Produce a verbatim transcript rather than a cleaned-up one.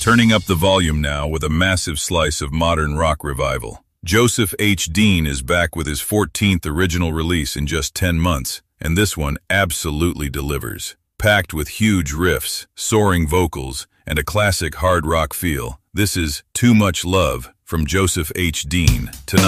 Turning up the volume now with a massive slice of modern rock revival. Joseph H. Dean is back with his fourteenth original release in just ten months, and this one absolutely delivers. Packed with huge riffs, soaring vocals, and a classic hard rock feel, this is Too Much Love from Joseph H. Dean. Tonight